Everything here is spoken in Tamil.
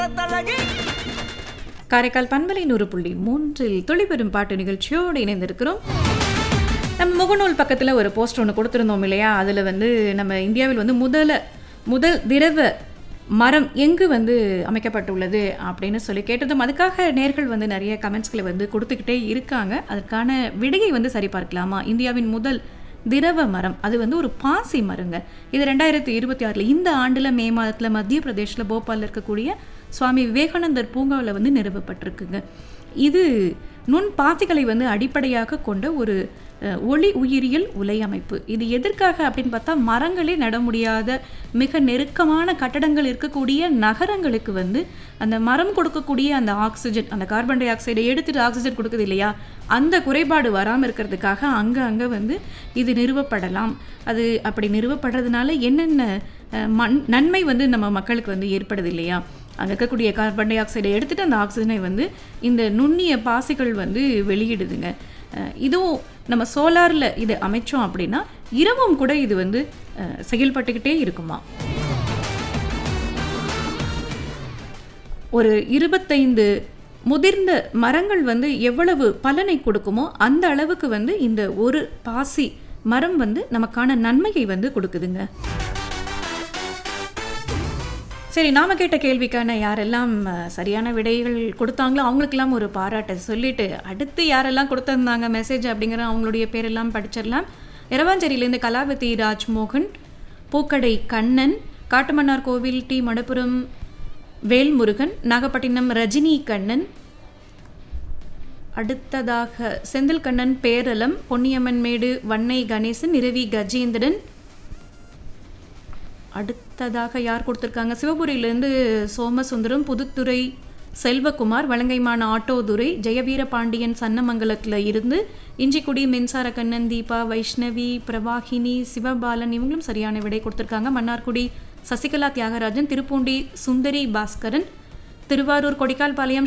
காரைக்கால் பண்பலை 100.3 துளிபெரும் பாட்டு நிகழ்ச்சியோடு இணைந்திருக்கிறோம். நம்ம முகநூல் பக்கத்தில் ஒரு போஸ்டர் ஒன்று கொடுத்துருந்தோம் இல்லையா? அதில் நம்ம இந்தியாவில் முதல் திரவ மரம் எங்கு அமைக்கப்பட்டுள்ளது அப்படின்னு சொல்லி கேட்டதும் அதுக்காக நேர்கள் நிறைய கமெண்ட்ஸ்களை கொடுத்துக்கிட்டே இருக்காங்க. அதற்கான விடையை சரிபார்க்கலாமா? இந்தியாவின் முதல் திரவ மரம் அது ஒரு பாசி மரங்க. இது 2026 இந்த ஆண்டில் மே மாதத்தில் மத்திய பிரதேஷில் போபாலில் இருக்கக்கூடிய சுவாமி விவேகானந்தர் பூங்காவில் நிறுவப்பட்டிருக்குங்க. இது நுண் பாசிகளை அடிப்படையாக கொண்ட ஒரு ஒளி உயிரியல் உலை அமைப்பு. இது எதற்காக அப்படின்னு பார்த்தா, மரங்களே நட முடியாத மிக நெருக்கமான கட்டடங்கள் இருக்கக்கூடிய நகரங்களுக்கு அந்த மரம் கொடுக்கக்கூடிய அந்த ஆக்சிஜன், அந்த கார்பன் டை ஆக்சைடை எடுத்துட்டு ஆக்சிஜன் கொடுக்குது இல்லையா, அந்த குறைபாடு வராமல் இருக்கிறதுக்காக அங்கே இது நிறுவப்படலாம். அது அப்படி நிறுவப்படுறதுனால என்னென்ன நன்மை நம்ம மக்களுக்கு ஏற்படுது இல்லையா? அங்கே இருக்கக்கூடிய கார்பன் டை ஆக்சைடை எடுத்துகிட்டு அந்த ஆக்சிஜனை இந்த நுண்ணிய பாசிகள் வெளியிடுதுங்க. இதுவும் நம்ம சோலாரில் இது அமைச்சோம் அப்படின்னா இரவும் கூட இது செயல்பட்டுக்கிட்டே இருக்குமா. ஒரு 25 முதிர்ந்த மரங்கள் எவ்வளவு பலனை கொடுக்குமோ அந்த அளவுக்கு இந்த ஒரு பாசி மரம் நமக்கான நன்மையை கொடுக்குதுங்க. சரி, நாம் கேட்ட கேள்விக்கான யாரெல்லாம் சரியான விடைகள் கொடுத்தாங்களோ அவங்களுக்கெல்லாம் ஒரு பாராட்டை சொல்லிட்டு, அடுத்து யாரெல்லாம் கொடுத்துருந்தாங்க மெசேஜ் அப்படிங்கிற அவங்களுடைய பேரெல்லாம் படிச்சிடலாம். இரவாஞ்சேரியிலேருந்து கலாவதி ராஜ்மோகன், பூக்கடை கண்ணன், காட்டுமன்னார் கோவில் டி மடப்புரம் வேல்முருகன், நாகப்பட்டினம் ரஜினி கண்ணன், அடுத்ததாக செந்தில் கண்ணன் பேரளம், பொன்னியம்மன் மேடு வன்னை கணேசன், இரவி கஜேந்திரன், அடுத்ததாக யார் கொடுத்துருக்காங்க, சிவபுரியிலேருந்து சோமசுந்தரம், புதுத்துறை செல்வகுமார், வலங்கைமான ஆட்டோதுரை, ஜெயவீர பாண்டியன் சன்னமங்கலத்தில் இருந்து, இஞ்சிக்குடி மின்சார கண்ணன், தீபா, வைஷ்ணவி, பிரவாகினி, சிவபாலன் இவங்களும் சரியான விடை கொடுத்துருக்காங்க. மன்னார்குடி சசிகலா தியாகராஜன், திருப்பூண்டி சுந்தரி பாஸ்கரன், திருவாரூர் கொடிக்கால்பாளையம்